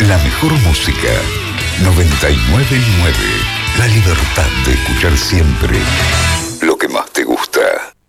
La mejor música. 99.9. La libertad de escuchar siempre lo que más te gusta.